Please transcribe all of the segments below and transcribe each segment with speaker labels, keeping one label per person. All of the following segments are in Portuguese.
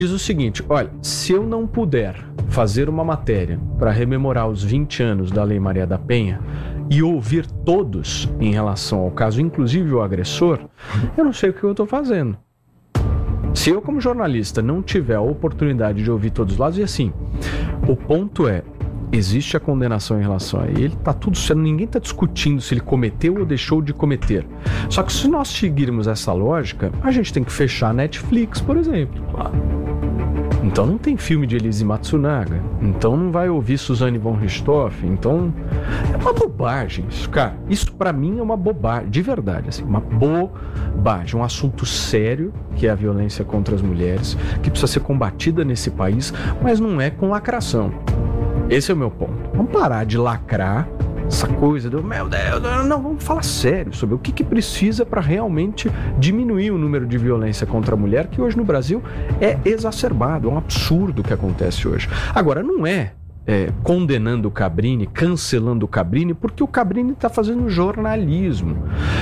Speaker 1: diz o seguinte: olha, se eu não puder fazer uma matéria para rememorar os 20 anos da Lei Maria da Penha e ouvir todos em relação ao caso, inclusive o agressor, eu não sei o que eu estou fazendo. Se eu, como jornalista, não tiver a oportunidade de ouvir todos os lados, e assim, o ponto é, existe a condenação em relação a ele, tá tudo certo, ninguém tá discutindo se ele cometeu ou deixou de cometer. Só que se nós seguirmos essa lógica, a gente tem que fechar a Netflix, por exemplo. Então não tem filme de Elise Matsunaga, então não vai ouvir Suzane von Richthofen, então é uma bobagem isso, cara. Isso pra mim é uma bobagem, de verdade, assim, uma bobagem, um assunto sério, que é a violência contra as mulheres, que precisa ser combatida nesse país, mas não é com lacração. Esse é o meu ponto. Vamos parar de lacrar essa coisa do meu Deus, não, vamos falar sério sobre o que precisa para realmente diminuir o número de violência contra a mulher, que hoje no Brasil é exacerbado, é um absurdo o que acontece hoje. Agora, não é condenando o Cabrini, cancelando o Cabrini, porque o Cabrini está fazendo jornalismo.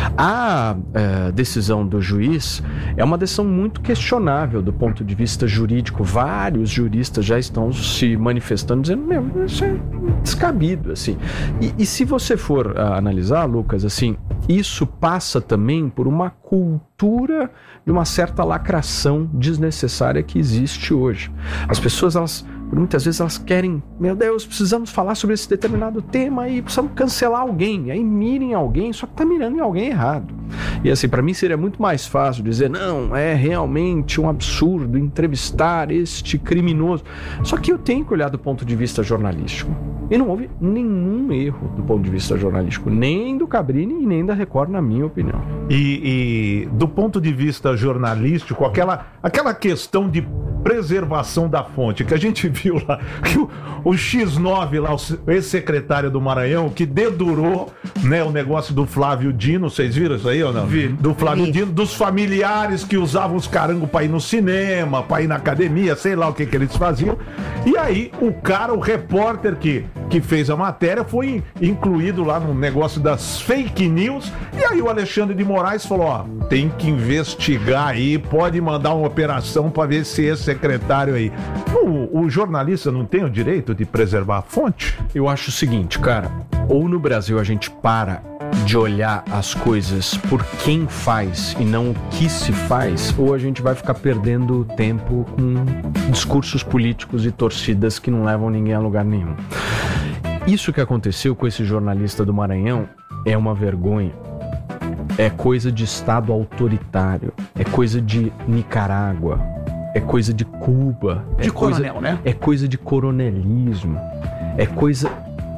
Speaker 1: A decisão do juiz é uma decisão muito questionável do ponto de vista jurídico. Vários juristas já estão se manifestando, dizendo, meu, isso é descabido, assim. E se você for analisar, Lucas, assim, isso passa também por uma cultura de uma certa lacração desnecessária que existe hoje. As pessoas, muitas vezes elas querem, meu Deus, precisamos falar sobre esse determinado tema e precisamos cancelar alguém, aí mirem alguém, só que tá mirando em alguém errado. E assim, para mim seria muito mais fácil dizer, não, é realmente um absurdo entrevistar este criminoso. Só que eu tenho que olhar do ponto de vista jornalístico. E não houve nenhum erro do ponto de vista jornalístico, nem do Cabrini e nem da Record, na minha opinião.
Speaker 2: E do ponto de vista jornalístico, aquela questão de preservação da fonte, que a gente viu lá, que o X9 lá, o ex-secretário do Maranhão, que dedurou, né, o negócio do Flávio Dino, vocês viram isso aí ou não?
Speaker 3: Vi.
Speaker 2: Do Flávio Dino, dos familiares que usavam os carangos pra ir no cinema, pra ir na academia, sei lá o que eles faziam. E aí, o repórter que fez a matéria foi incluído lá no negócio das fake news. E aí o Alexandre de Moraes falou, ó, tem que investigar aí, pode mandar uma operação pra ver se esse secretário aí. O jornalista não tem o direito de preservar a fonte?
Speaker 1: Eu acho o seguinte, cara, ou no Brasil a gente para de olhar as coisas por quem faz e não o que se faz, ou a gente vai ficar perdendo tempo com discursos políticos e torcidas que não levam ninguém a lugar nenhum. Isso que aconteceu com esse jornalista do Maranhão é uma vergonha. É coisa de Estado autoritário, é coisa de Nicarágua, é coisa de Cuba.
Speaker 3: De coronel, né?
Speaker 1: É coisa de coronelismo, é coisa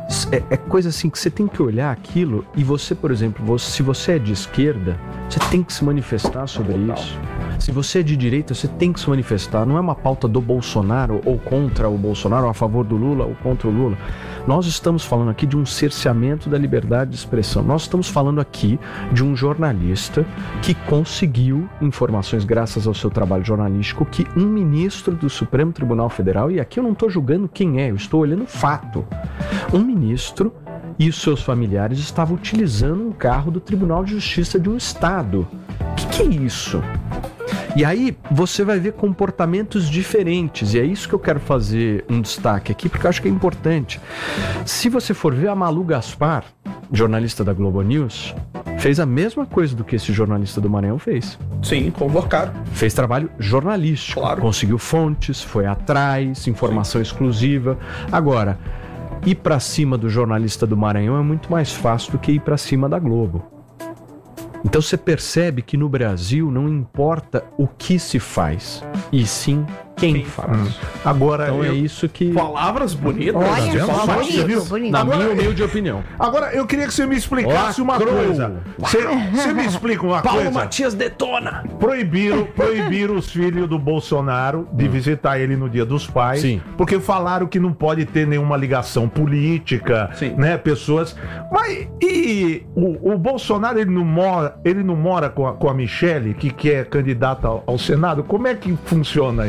Speaker 1: assim que você tem que olhar aquilo e você, por exemplo, se você é de esquerda, você tem que se manifestar sobre isso. Se você é de direita, você tem que se manifestar. Não é uma pauta do Bolsonaro ou contra o Bolsonaro, ou a favor do Lula ou contra o Lula. Nós estamos falando aqui de um cerceamento da liberdade de expressão. Nós estamos falando aqui de um jornalista que conseguiu informações, graças ao seu trabalho jornalístico, que um ministro do Supremo Tribunal Federal, e aqui eu não estou julgando quem é, eu estou olhando o fato. Um ministro e os seus familiares estavam utilizando um carro do Tribunal de Justiça de um estado. O que é isso? E aí você vai ver comportamentos diferentes, e é isso que eu quero fazer um destaque aqui, porque eu acho que é importante. Se você for ver, a Malu Gaspar, jornalista da Globo News, fez a mesma coisa do que esse jornalista do Maranhão fez.
Speaker 3: Sim, convocaram.
Speaker 1: Fez trabalho jornalístico,
Speaker 3: claro.
Speaker 1: Conseguiu fontes, foi atrás, informação exclusiva. Agora, ir para cima do jornalista do Maranhão é muito mais fácil do que ir para cima da Globo. Então você percebe que no Brasil não importa o que se faz, e sim quem faz.
Speaker 2: Agora,
Speaker 1: então é isso que...
Speaker 3: Palavras bonitas.
Speaker 4: Olha,
Speaker 2: bonito.
Speaker 1: Na minha humilde opinião.
Speaker 2: Agora, eu queria que você me explicasse uma coisa. Você me explica uma
Speaker 3: Paulo
Speaker 2: coisa.
Speaker 3: Matias detona.
Speaker 2: Proibiram os filhos do Bolsonaro de visitar ele no Dia dos Pais.
Speaker 1: Sim.
Speaker 2: Porque falaram que não pode ter nenhuma ligação política,
Speaker 3: Sim.
Speaker 2: né? Pessoas... Mas e o Bolsonaro, ele não mora com a Michelle, que é candidata ao Senado? Como é que funciona isso?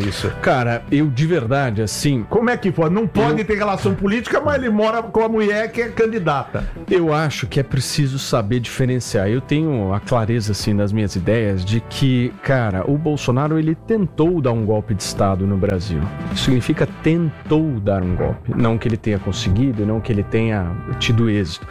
Speaker 1: Cara, eu de verdade, assim,
Speaker 2: Como é que foi? Não pode ter relação política, mas ele mora com a mulher que é candidata.
Speaker 1: eu acho que é preciso saber diferenciar. Eu tenho a clareza, assim, nas minhas ideias de que, cara, o Bolsonaro, ele tentou dar um golpe de Estado no Brasil. Isso significa tentou dar um golpe. Não que ele tenha conseguido, não que ele tenha tido êxito.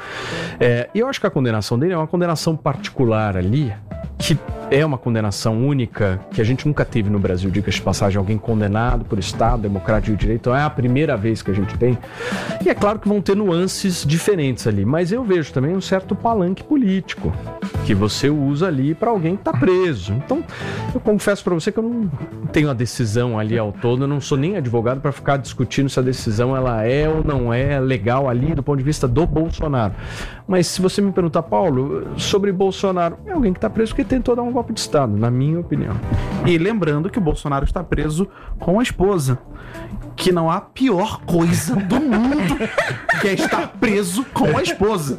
Speaker 1: E eu acho que a condenação dele é uma condenação particular ali, que é uma condenação única, que a gente nunca teve no Brasil, diga-se de passagem, alguém condenado por Estado, democrático e direito. Então é a primeira vez que a gente tem. E é claro que vão ter nuances diferentes ali, mas eu vejo também um certo palanque político que você usa ali para alguém que tá preso. Então, eu confesso para você que eu não tenho a decisão ali ao todo, eu não sou nem advogado para ficar discutindo se a decisão ela é ou não é legal ali do ponto de vista do Bolsonaro. Mas se você me perguntar, Paulo, sobre Bolsonaro, é alguém que tá preso porque tentou dar um golpe de Estado, na minha opinião.
Speaker 3: E lembrando que o Bolsonaro está preso com a esposa. Que não há pior coisa do mundo que é estar preso com a esposa.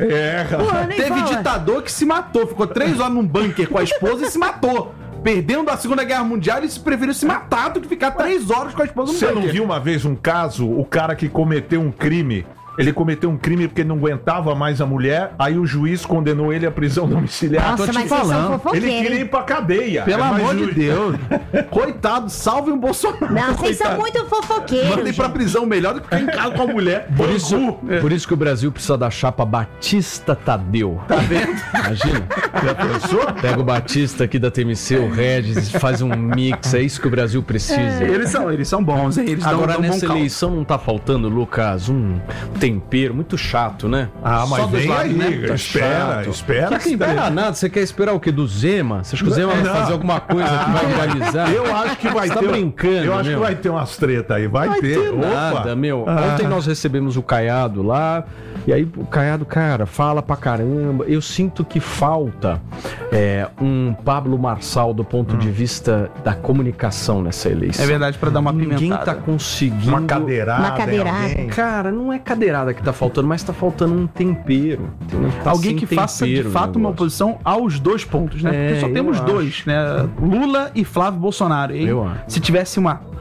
Speaker 3: Teve ditador que se matou, ficou 3 horas num bunker com a esposa e se matou. Perdendo a Segunda Guerra Mundial, ele preferiu se matar do que ficar 3 horas com a esposa no bunker.
Speaker 2: Você não viu uma vez um caso, o cara que cometeu um crime? Ele cometeu um crime porque não aguentava mais a mulher, aí o juiz condenou ele à prisão domiciliar.
Speaker 4: Nossa, mas vocês são fofoqueiros,
Speaker 2: Ele queria ir pra cadeia.
Speaker 3: Pelo amor de
Speaker 2: juiz.
Speaker 3: Deus. Coitado, salve o Bolsonaro.
Speaker 4: Não, vocês são
Speaker 3: Coitado.
Speaker 4: muito fofoqueiros.
Speaker 3: Mandem pra prisão melhor do que ficar em casa com a mulher.
Speaker 1: Por isso que o Brasil precisa da chapa Batista Tadeu.
Speaker 3: Tá vendo?
Speaker 1: Imagina. Já pensou? Pega o Batista aqui da TMC, o Regis, faz um mix. É isso que o Brasil precisa.
Speaker 3: Eles são bons, hein? Eles
Speaker 1: Agora,
Speaker 3: dão
Speaker 1: nessa
Speaker 3: bom caldo.
Speaker 1: eleição não tá faltando, Lucas, um tempero muito chato, né?
Speaker 2: Ah, mas
Speaker 3: Só dos
Speaker 2: vem
Speaker 3: lados,
Speaker 2: aí,
Speaker 3: né?
Speaker 1: Tá
Speaker 2: espera.
Speaker 1: Que espera nada, você quer esperar o quê? Do Zema? Você acha que o Zema vai fazer alguma coisa que vai viralizar?
Speaker 2: Eu acho que vai
Speaker 1: Você tá
Speaker 2: ter.
Speaker 1: brincando,
Speaker 2: Eu acho
Speaker 1: meu.
Speaker 2: que vai ter umas tretas aí. Vai ter.
Speaker 1: Nada, meu. Ontem nós recebemos o Caiado lá, e aí o Caiado, cara, fala pra caramba. Eu sinto que falta um Pablo Marçal do ponto de vista da comunicação nessa eleição.
Speaker 3: É verdade, pra dar uma
Speaker 1: Ninguém
Speaker 3: pimentada.
Speaker 1: tá conseguindo...
Speaker 2: Uma cadeirada.
Speaker 4: Uma cadeirada.
Speaker 2: em alguém.
Speaker 1: Cara, não é cadeirada que tá faltando, mas tá faltando um tempero. Entendeu? Tá
Speaker 3: Alguém
Speaker 1: sem
Speaker 3: que faça de
Speaker 1: tempero o
Speaker 3: fato uma
Speaker 1: negócio.
Speaker 3: oposição aos 2 pontos, né? Porque só
Speaker 1: eu
Speaker 3: temos
Speaker 1: acho.
Speaker 3: 2, né? Lula e Flávio Bolsonaro. E
Speaker 1: Eu acho.
Speaker 3: se tivesse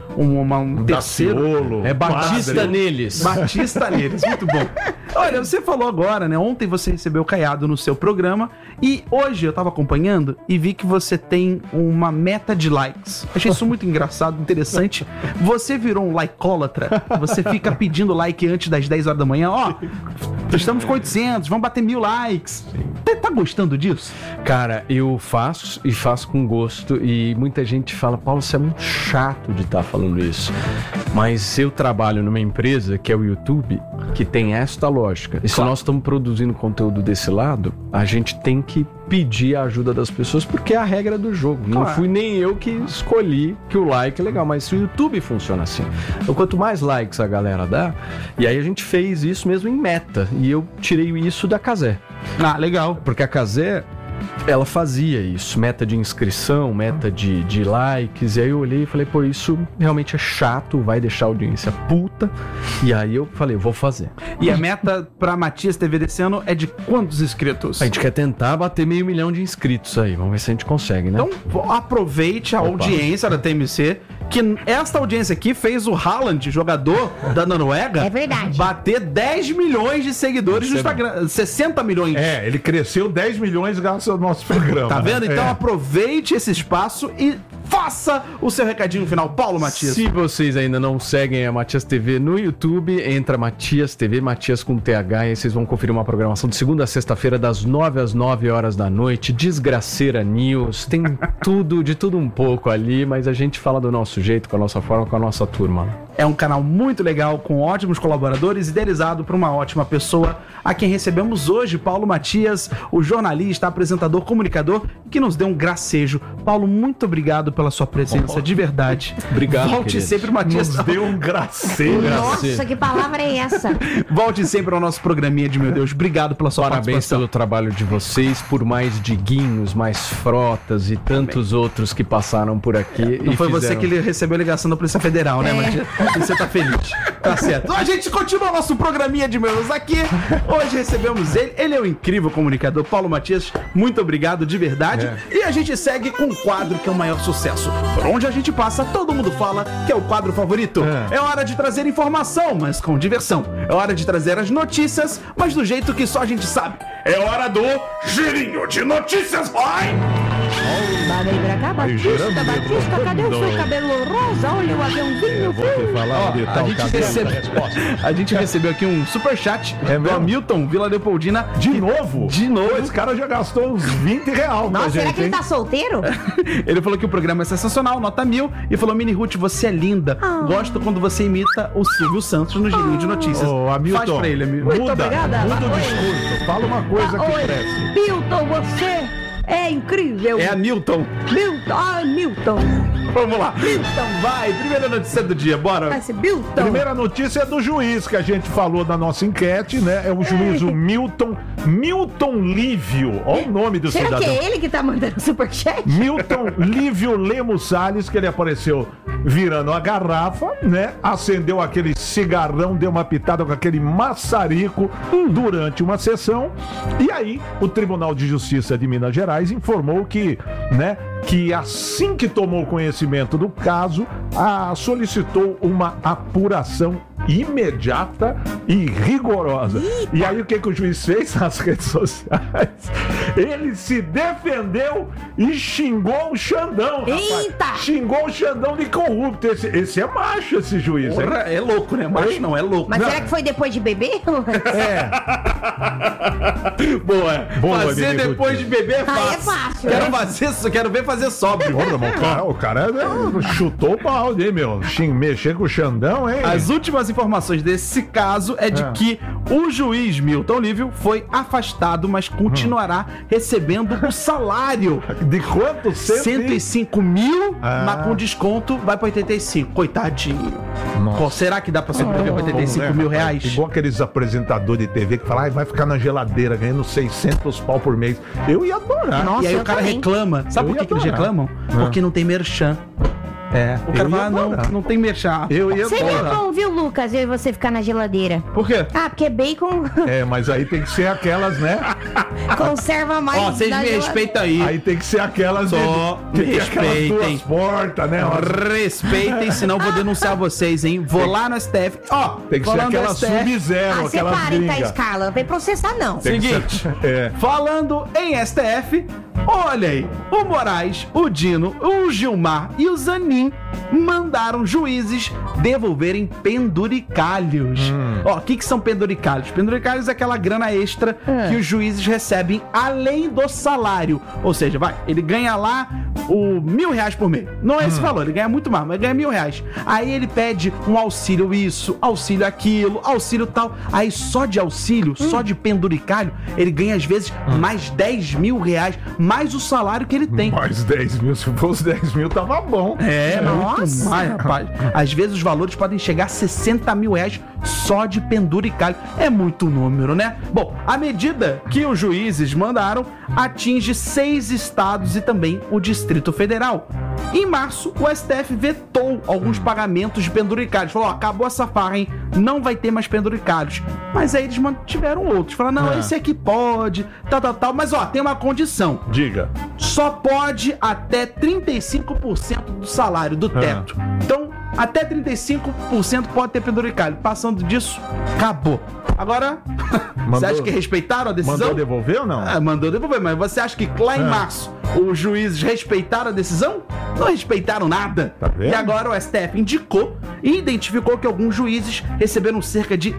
Speaker 3: um terceiro...
Speaker 2: Daciolo,
Speaker 1: É Batista
Speaker 2: padre.
Speaker 1: neles.
Speaker 3: Batista neles, muito bom. Olha, você falou agora, né? Ontem você recebeu o Caiado no seu programa e hoje eu tava acompanhando e vi que você tem uma meta de likes. Achei isso muito engraçado, interessante. Você virou um likeólatra. Você fica pedindo like antes das 10 horas da manhã. Ó, estamos com 800, vamos bater 1000 likes. Tá gostando disso?
Speaker 1: Cara, eu faço e faço com gosto e muita gente fala, Paulo, você é muito chato de estar falando isso. Mas eu trabalho numa empresa que é o YouTube, que tem esta lógica. E se nós estamos produzindo conteúdo desse lado, a gente tem que pedir a ajuda das pessoas, porque é a regra do jogo. Não fui nem eu que escolhi que o like é legal, mas o YouTube funciona assim. Então, quanto mais likes a galera dá, e aí a gente fez isso mesmo em meta, e eu tirei isso da Cazé.
Speaker 3: Ah, legal.
Speaker 1: Porque a Cazé, ela fazia isso, meta de inscrição, meta de likes, e aí eu olhei e falei, pô, isso realmente é chato, vai deixar a audiência puta, e aí eu falei, vou fazer.
Speaker 3: E a meta pra Matias TV desse ano é de quantos inscritos?
Speaker 1: A gente quer tentar bater 500 mil de inscritos aí, vamos ver se a gente consegue, né?
Speaker 3: Então aproveite a audiência da TMC, que esta audiência aqui fez o Haaland, jogador da Noruega,
Speaker 4: É verdade.
Speaker 3: bater 10 milhões de seguidores no Instagram. 60 milhões.
Speaker 2: Ele cresceu 10 milhões graças ao nosso programa.
Speaker 3: Tá vendo?
Speaker 2: né?
Speaker 3: Então aproveite esse espaço e faça o seu recadinho final. Paulo Matias.
Speaker 1: Se vocês ainda não seguem a Matias TV no YouTube, entra Matias TV, Matias com TH, e aí vocês vão conferir uma programação de segunda a sexta-feira, das 9 às 9 horas da noite, Desgraceira News, tem tudo, de tudo um pouco ali, mas a gente fala do nosso jeito, com a nossa forma, com a nossa turma.
Speaker 3: É um canal muito legal, com ótimos colaboradores, idealizado por uma ótima pessoa, a quem recebemos hoje, Paulo Matias, o jornalista, apresentador, comunicador, que nos deu um gracejo. Paulo, muito obrigado pela sua presença, de verdade.
Speaker 1: Obrigado,
Speaker 3: Volte
Speaker 1: querido.
Speaker 3: sempre, Matias.
Speaker 2: Nos deu um graceiro.
Speaker 4: Nossa, que palavra é essa?
Speaker 3: Volte sempre ao nosso programinha de Meu Deus. Obrigado pela sua
Speaker 1: Parabéns
Speaker 3: participação.
Speaker 1: pelo trabalho de vocês, por mais Diguinhos, mais Frotas e tantos outros que passaram por aqui.
Speaker 3: Não
Speaker 1: e
Speaker 3: foi você
Speaker 1: fizeram-
Speaker 3: que recebeu a ligação da Polícia Federal, né, Matias? E você tá feliz. Tá certo. A gente continua nosso programinha de meus aqui. Hoje recebemos ele é o incrível comunicador Paulo Matias. Muito obrigado de verdade. E a gente segue com um quadro que é o maior sucesso. Por onde a gente passa, todo mundo fala que é o quadro favorito. É hora de trazer informação, mas com diversão. É hora de trazer as notícias, mas do jeito que só a gente sabe. É hora do Girinho de Notícias, vai!
Speaker 4: Vem pra cá, Batista, cadê o seu cabelo rosa? Olha o aviãozinho.
Speaker 3: A gente recebeu aqui um superchat do Hamilton Vila Leopoldina.
Speaker 2: De novo?
Speaker 3: De novo.
Speaker 2: Esse cara já gastou uns 20 reais.
Speaker 4: Nossa, será que ele tá solteiro?
Speaker 3: Ele falou que o programa é sensacional, nota 1000. E falou, Mini Ruth, você é linda. Gosto quando você imita o Silvio Santos no Girinho de Notícias.
Speaker 2: Hamilton,
Speaker 3: faz pra ele, Hamilton.
Speaker 2: Muda o discurso. Fala uma coisa que cresce.
Speaker 4: Milton, você é incrível.
Speaker 3: É a Milton.
Speaker 4: Milton.
Speaker 3: Vamos lá.
Speaker 4: Milton.
Speaker 3: Vai, primeira notícia do dia, bora.
Speaker 4: Vai ser Milton.
Speaker 2: Primeira notícia é do juiz que a gente falou na nossa enquete, né? É o juiz Milton Lívio. Olha o nome do
Speaker 4: Será
Speaker 2: cidadão.
Speaker 4: que é ele que tá mandando superchat?
Speaker 2: Milton Lívio Lemos Salles, que ele apareceu virando a garrafa, né? Acendeu aquele cigarrão, deu uma pitada com aquele maçarico durante uma sessão. E aí, o Tribunal de Justiça de Minas Gerais informou que, né, que assim que tomou conhecimento do caso, solicitou uma apuração imediata e rigorosa. E aí o que o juiz fez nas redes sociais? Ele se defendeu e xingou o Xandão, rapaz.
Speaker 4: Eita!
Speaker 2: Xingou o Xandão de corrupto. Esse é macho, esse juiz.
Speaker 3: Porra, é louco, né? Macho não, é louco.
Speaker 4: Mas
Speaker 3: não.
Speaker 4: será que foi depois de beber?
Speaker 3: Boa. Fazer depois de beber é fácil.
Speaker 4: É fácil.
Speaker 3: Quero ver fazer sóbrio.
Speaker 2: O cara chutou o balde, hein, meu? Mexer com o Xandão, hein?
Speaker 3: As últimas informações desse caso é de que o juiz Milton Lívio foi afastado, mas continuará recebendo o salário.
Speaker 2: De quanto?
Speaker 3: 105 mil, mas com desconto vai para 85. Coitadinho.
Speaker 2: Nossa.
Speaker 3: Será que dá para sobreviver com 85 mil reais?
Speaker 2: Igual aqueles apresentadores de TV que falam, vai ficar na geladeira ganhando 600 pau por mês. Eu ia adorar.
Speaker 4: Nossa,
Speaker 3: e aí
Speaker 4: eu
Speaker 3: o cara
Speaker 4: também.
Speaker 3: reclama. Sabe por que eles reclamam? Porque não tem merchan. O cara fala, não tem merchan.
Speaker 2: Eu ia
Speaker 4: Seria
Speaker 2: adorar.
Speaker 4: bom, viu, Lucas, eu e você ficar na geladeira.
Speaker 3: Por quê?
Speaker 4: Porque bacon
Speaker 2: Mas aí tem que ser aquelas, né?
Speaker 4: conserva mais.
Speaker 3: Ó, vocês me respeitam aí.
Speaker 2: Aí tem que ser aquelas
Speaker 3: Só
Speaker 2: que
Speaker 3: me
Speaker 2: tem aquelas
Speaker 3: respeitem.
Speaker 2: duas portas, né?
Speaker 3: Respeitem, senão eu vou denunciar vocês, hein? Vou lá no STF. Ó,
Speaker 2: Tem que ser
Speaker 3: falando
Speaker 2: aquela
Speaker 3: do STF,
Speaker 2: Sub-Zero,
Speaker 4: Você
Speaker 2: aquelas
Speaker 4: para, tá,
Speaker 2: gringas.
Speaker 4: Scala? Não vem processar, não.
Speaker 2: Tem que
Speaker 3: Seguinte,
Speaker 2: ser-
Speaker 3: falando em STF, olha aí, o Moraes, o Dino, o Gilmar e o Zanin mandaram juízes devolverem penduricalhos. Ó, o que são penduricalhos? Penduricalhos é aquela grana extra que os juízes recebem além do salário. Ou seja, ele ganha lá o R$1.000 por mês. Não é esse valor, ele ganha muito mais, mas ganha R$1.000. Aí ele pede um auxílio isso, auxílio aquilo, auxílio tal. Aí só de auxílio, só de penduricalho, ele ganha às vezes mais R$10.000, mais o salário que ele tem.
Speaker 2: Mais 10 mil, se fosse 10 mil, tava bom.
Speaker 3: Muito mais, rapaz. Às vezes os valores podem chegar a R$60.000 só de penduricalho. É muito número, né? Bom, a medida que os juízes mandaram atinge 6 estados e também o Distrito Federal. Em março, o STF vetou alguns pagamentos de penduricalhos. Falou, acabou essa farra, hein? Não vai ter mais penduricalhos. Mas aí eles mantiveram outros. Falaram, não, esse aqui pode, tal. Mas, tem uma condição.
Speaker 2: Diga.
Speaker 3: Só pode até 35% do salário, do teto. Então, até 35% pode ter penduricalho. Passando disso, acabou. Agora, você acha que respeitaram a decisão?
Speaker 2: Mandou devolver ou não?
Speaker 3: Mandou devolver, mas você acha que lá em março os juízes respeitaram a decisão? Não respeitaram nada.
Speaker 2: Tá vendo?
Speaker 3: E agora o STF indicou e identificou que alguns juízes receberam cerca de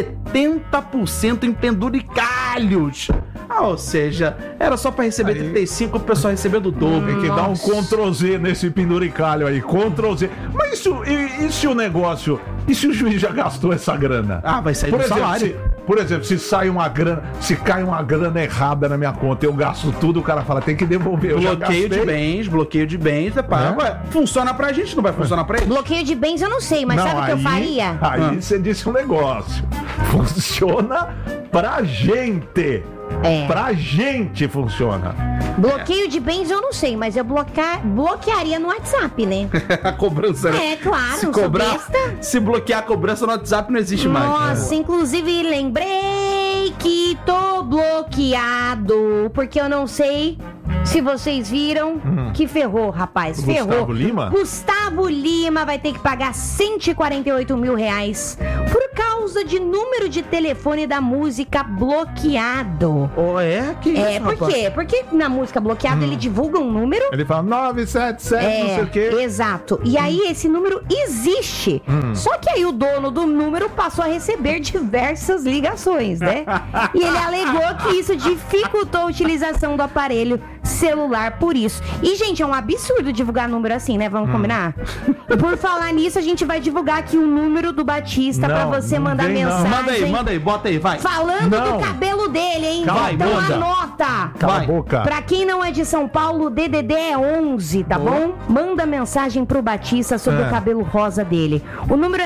Speaker 3: 70% em penduricalhos. Ou seja, era só pra receber 35, o pessoal recebendo o dobro.
Speaker 2: Tem que dar um Ctrl-Z nesse penduricalho aí, Ctrl-Z. Mas e se o negócio... E se o juiz já gastou essa grana?
Speaker 3: Vai sair do salário.
Speaker 2: Por exemplo, se sai uma grana, se cai uma grana errada na minha conta, eu gasto tudo, o cara fala, tem que devolver. Eu
Speaker 3: Bloqueio de bens, Ué, funciona pra gente, não vai funcionar pra ele?
Speaker 4: Bloqueio de bens eu não sei, mas sabe o que eu faria?
Speaker 2: Aí você disse um negócio. Funciona pra gente. Pra gente funciona.
Speaker 4: Bloqueio de bens eu não sei, mas eu bloquearia no WhatsApp, né?
Speaker 3: A cobrança, né?
Speaker 4: É, claro,
Speaker 3: Se
Speaker 4: não sou
Speaker 3: cobrar,
Speaker 4: besta.
Speaker 3: se bloquear a cobrança no WhatsApp não existe mais.
Speaker 4: Nossa, inclusive lembrei que tô bloqueado, porque eu não sei se vocês viram que ferrou, rapaz. Ferrou.
Speaker 2: Gustavo Lima?
Speaker 4: Gustavo Lima vai ter que pagar 148 mil reais por causa de número de telefone da música bloqueado.
Speaker 3: Oh, é? Que isso,
Speaker 4: Por
Speaker 3: rapaz?
Speaker 4: quê? Porque na música bloqueada ele divulga um número.
Speaker 2: Ele fala 977, não sei o quê.
Speaker 4: Exato. E aí esse número existe. Só que aí o dono do número passou a receber diversas ligações, né? E ele alegou que isso dificultou a utilização do aparelho celular por isso. E, gente, é um absurdo divulgar número assim, né? Vamos combinar? Por falar nisso, a gente vai divulgar aqui o número do Batista pra você
Speaker 2: não
Speaker 4: mandar
Speaker 2: vem, não.
Speaker 4: mensagem.
Speaker 3: Manda aí, bota aí, vai.
Speaker 4: Falando
Speaker 2: Não.
Speaker 4: do cabelo dele, hein?
Speaker 2: Vai,
Speaker 4: Então
Speaker 2: manda.
Speaker 4: anota.
Speaker 2: Cala
Speaker 3: Vai.
Speaker 2: a boca.
Speaker 4: Pra quem não é de São Paulo, o DDD é 11, tá bom? Manda mensagem pro Batista sobre o cabelo rosa dele. O número é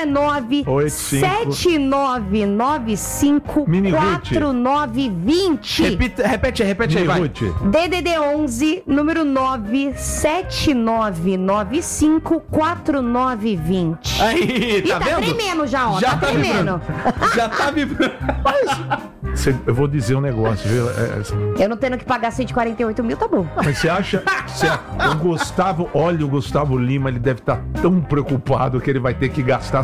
Speaker 4: 979954920.
Speaker 3: Repete aí, vai.
Speaker 2: Ruth.
Speaker 4: DDD 11, número 979954920.
Speaker 3: Aí,
Speaker 4: Ih,
Speaker 3: tá
Speaker 4: tá
Speaker 3: vendo?
Speaker 4: tremendo já, ó.
Speaker 3: Já
Speaker 4: tá tremendo.
Speaker 3: Já tá vibrando.
Speaker 2: Eu vou dizer um negócio, viu?
Speaker 4: Eu não tendo que pagar 148 mil, tá bom.
Speaker 2: Mas você acha. O Gustavo, olha, o Gustavo Lima, ele deve estar tão preocupado que ele vai ter que gastar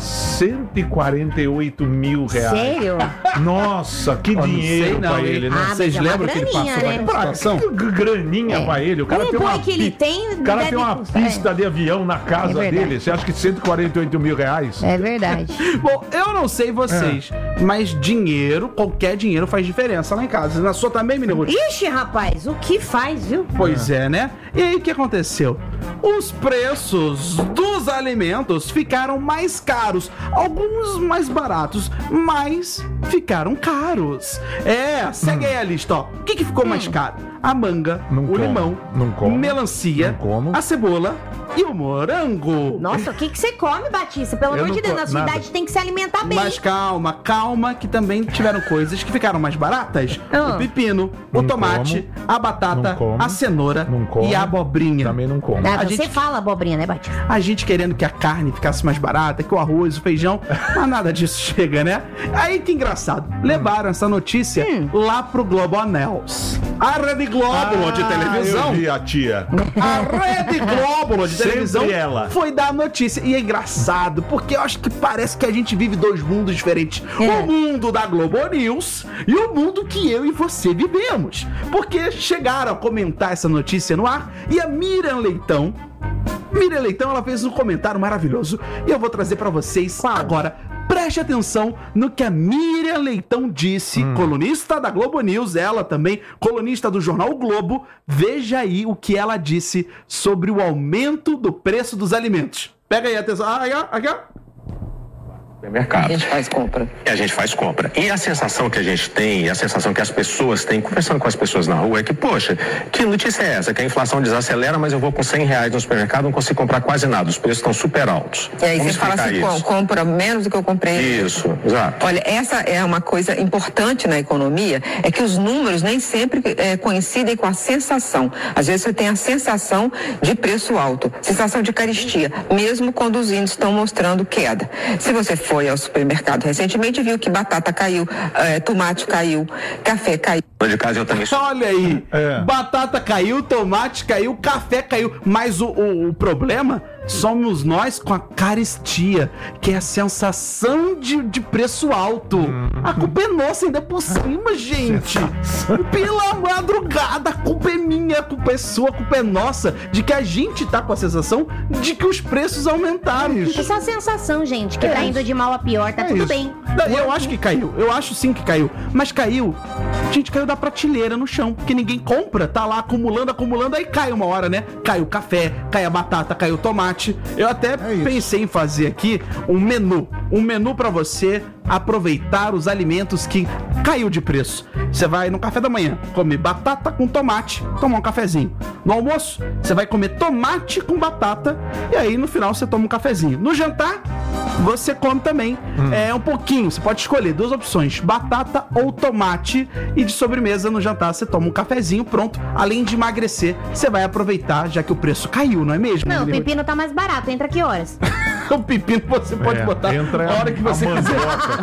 Speaker 2: 148 mil reais.
Speaker 4: Sério?
Speaker 2: Nossa, que dinheiro pra ele, né?
Speaker 4: Ah,
Speaker 3: Vocês
Speaker 4: mas é uma
Speaker 3: lembram que ele
Speaker 4: graninha,
Speaker 3: passou
Speaker 4: né?
Speaker 3: naquela situação?
Speaker 2: Que graninha pra ele. O cara
Speaker 4: Um
Speaker 2: tem uma
Speaker 4: boi que ele
Speaker 2: pi-
Speaker 4: tem
Speaker 2: O cara
Speaker 4: deve
Speaker 2: tem uma
Speaker 4: custar,
Speaker 2: pista de avião na casa
Speaker 4: É verdade.
Speaker 2: dele. Você acha que 148 mil reais?
Speaker 4: É verdade.
Speaker 3: Bom, eu não sei vocês, mas dinheiro, qualquer dinheiro faz diferença lá em casa. Na sua também, menino Ruth?
Speaker 4: Ixi, rapaz, o que faz, viu?
Speaker 3: Pois é, né? E aí, o que aconteceu? Os preços dos alimentos ficaram mais caros. Alguns mais baratos, mas ficaram caros. Segue aí a lista, ó. O que ficou mais caro? A manga,
Speaker 2: Não
Speaker 3: o
Speaker 2: como.
Speaker 3: limão,
Speaker 2: Não como.
Speaker 3: melancia,
Speaker 2: Não como.
Speaker 3: a cebola e o morango.
Speaker 4: Nossa, o que você come, Batista? Pelo
Speaker 2: Eu
Speaker 4: amor
Speaker 2: não
Speaker 4: de Deus,
Speaker 2: co-
Speaker 4: na sua
Speaker 2: nada.
Speaker 4: idade tem que se alimentar bem.
Speaker 3: Mas calma, que também tiveram coisas que ficaram mais baratas.
Speaker 4: Ah.
Speaker 3: O pepino, o
Speaker 2: Não
Speaker 3: tomate, a batata,
Speaker 2: Não como.
Speaker 3: a cenoura
Speaker 2: Não como.
Speaker 3: e a abobrinha.
Speaker 2: Também não como.
Speaker 4: Ah,
Speaker 3: a
Speaker 4: você
Speaker 3: gente-
Speaker 4: fala abobrinha, né, Batista?
Speaker 3: A gente querendo que a carne ficasse mais barata, que o arroz, o feijão, mas nada disso chega, né? Aí que engraçado. Levaram essa notícia lá pro Globo News. A Rede Globo de televisão.
Speaker 2: Eu vi a tia.
Speaker 3: A Rede Globo de
Speaker 2: Sempre
Speaker 3: televisão
Speaker 2: ela.
Speaker 3: foi dar a notícia. E é engraçado, porque eu acho que parece que a gente vive dois mundos diferentes. O mundo da Globo News e o mundo que eu e você vivemos. Porque chegaram a comentar essa notícia no ar e a Miriam Leitão, ela fez um comentário maravilhoso e eu vou trazer pra vocês agora. Preste atenção no que a Miriam Leitão disse, colunista da Globo News, ela também, colunista do jornal O Globo. Veja aí o que ela disse sobre o aumento do preço dos alimentos. Pega aí, atenção. Aqui, ó.
Speaker 5: Mercado.
Speaker 6: A gente faz compra.
Speaker 5: E a gente faz compra. E a sensação que a gente tem, e a sensação que as pessoas têm, conversando com as pessoas na rua, é que, poxa, que notícia é essa? Que a inflação desacelera, mas eu vou com R$100 no supermercado, não consigo comprar quase nada. Os preços estão super altos.
Speaker 6: E aí
Speaker 5: Como
Speaker 6: você fala
Speaker 5: explicar
Speaker 6: assim,
Speaker 5: isso?
Speaker 6: compra menos do que eu comprei.
Speaker 5: Isso, exato.
Speaker 6: Olha, essa é uma coisa importante na economia, é que os números nem sempre coincidem com a sensação. Às vezes você tem a sensação de preço alto, sensação de carestia, mesmo quando os índices estão mostrando queda. Se você foi ao supermercado recentemente, viu que batata caiu, tomate caiu, café caiu.
Speaker 5: De casa eu também sou.
Speaker 3: Olha aí, batata caiu, tomate caiu, café caiu. Mas o problema somos nós com a carestia, que é a sensação de preço alto. A culpa é nossa ainda por cima, gente. Pela madrugada, a culpa é minha, a culpa é sua, a culpa é nossa, de que a gente tá com a sensação de que os preços aumentaram.
Speaker 4: Isso é a sensação, gente, que tá indo de mal a pior, tá tudo
Speaker 2: isso.
Speaker 4: bem.
Speaker 3: Não, eu acho que caiu. Eu acho sim que caiu. Mas caiu. Gente, caiu da prateleira no chão. Porque ninguém compra. Tá lá acumulando. Aí cai uma hora, né? Cai o café, cai a batata, cai o tomate. Eu até pensei em fazer aqui um menu. Um menu pra você aproveitar os alimentos que caiu de preço. Você vai no café da manhã comer batata com tomate, tomar um cafezinho. No almoço, você vai comer tomate com batata e aí no final você toma um cafezinho. No jantar, você come também um pouquinho. Você pode escolher 2 opções, batata ou tomate. E de sobremesa no jantar você toma um cafezinho, pronto. Além de emagrecer, você vai aproveitar, já que o preço caiu, não é mesmo?
Speaker 4: Não, o pepino tá mais barato. Entra que horas?
Speaker 3: O pepino você pode botar a hora que você quiser.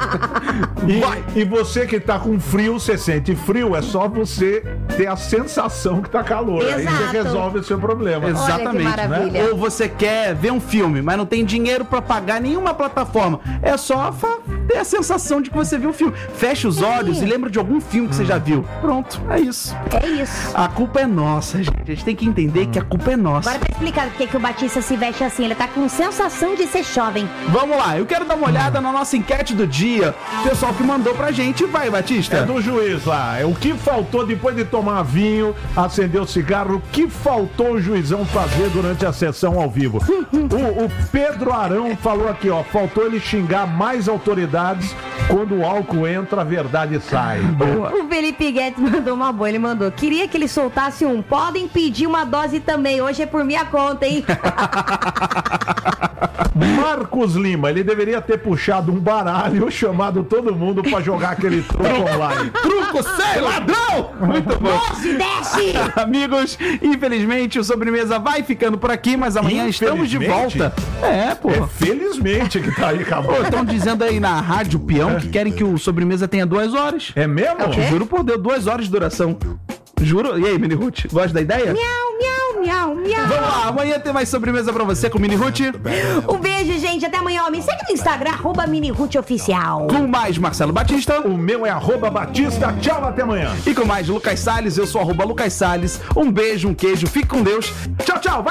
Speaker 2: E você que tá com frio, você sente frio, é só você ter a sensação que tá calor. Aí
Speaker 4: Exato.
Speaker 2: você resolve o seu problema.
Speaker 3: Exatamente,
Speaker 4: Olha que maravilha.
Speaker 3: Ou você quer ver um filme, mas não tem dinheiro pra pagar nenhuma plataforma. É só ter a sensação de que você viu o filme. Fecha os olhos e lembra de algum filme que você já viu. Pronto, é isso.
Speaker 4: É isso.
Speaker 3: A culpa é nossa, gente. A gente tem que entender que a culpa é nossa.
Speaker 4: Agora tá explicado porque que o Batista se veste assim. Ele tá com sensação de ser jovem.
Speaker 3: Vamos lá, eu quero dar uma olhada na nossa enquete do dia. O pessoal que mandou pra gente. Vai, Batista.
Speaker 2: É do juiz lá. O que faltou depois de tomar vinho, acender o cigarro, o que faltou o juizão fazer durante a sessão ao vivo? O Pedro Arão falou aqui, ó, faltou ele xingar mais autoridades. Quando o álcool entra, a verdade sai.
Speaker 3: Boa.
Speaker 4: O Felipe Guedes mandou uma boa. Ele mandou: queria que ele soltasse um. Podem pedir uma dose também. Hoje é por minha conta, hein?
Speaker 2: Marcos Lima, ele deveria ter puxado um baralho, chamado todo mundo pra jogar aquele truco online.
Speaker 3: Truco, sei, ladrão! Muito bom.
Speaker 4: Desce, desce!
Speaker 3: Amigos, infelizmente o Sobremesa vai ficando por aqui, mas amanhã estamos de volta. É, pô.
Speaker 2: Felizmente que tá aí, acabou.
Speaker 3: Estão dizendo aí na Rádio Peão que querem que o Sobremesa tenha 2 horas.
Speaker 2: É mesmo?
Speaker 3: Juro por Deus, 2 horas de duração. Juro. E aí, Mini Ruth, gosta da ideia?
Speaker 4: Miau, miau, miau, miau.
Speaker 3: Vamos lá, amanhã tem mais sobremesa pra você com Mini Ruth.
Speaker 4: Um beijo, gente. Até amanhã. Me segue no Instagram, @MiniRuthOficial.
Speaker 3: Com mais Marcelo Batista.
Speaker 2: O meu é @Batista. Tchau, até amanhã.
Speaker 3: E com mais Lucas Salles, eu sou @Lucas Salles. Um beijo, um queijo, fique com Deus. Tchau, tchau. Vai